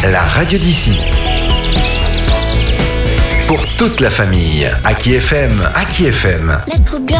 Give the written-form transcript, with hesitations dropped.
la radio d'ici. Pour toute la famille, Aki FM, Aki FM. Laisse trop bien